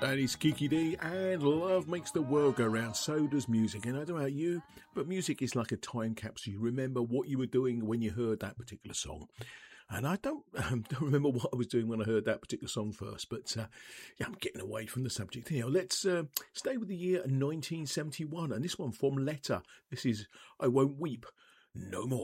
And it's Kiki D, and love makes the world go round. So does music. And I don't know about you, but music is like a time capsule. You remember what you were doing when you heard that particular song. And I don't remember what I was doing when I heard that particular song first. But yeah, I'm getting away from the subject here. Let's stay with the year 1971. And this one from Letter. This is I Won't Weep No More.